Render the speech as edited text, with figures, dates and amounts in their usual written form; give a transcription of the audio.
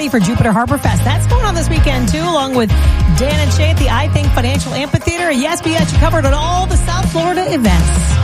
ready for Jupiter Harbor Fest. That's going on this weekend, too, along with Dan and Shay at the I Think Financial Amphitheater. Yes, we got you covered on all the South Florida events.